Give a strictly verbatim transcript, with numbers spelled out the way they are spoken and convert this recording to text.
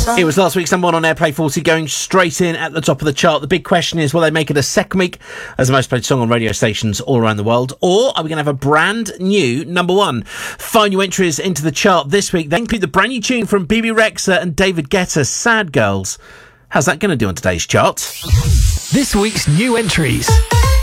It was last week's number one on Airplay forty, going straight in at the top of the chart. The big question is, will they make it a second week as the most played song on radio stations all around the world, or are we going to have a brand new number one? Find new entries into the chart this week. They include the brand new tune from B B Rexha and David Guetta, Sad Girls. How's that going to do on today's chart? This week's new entries.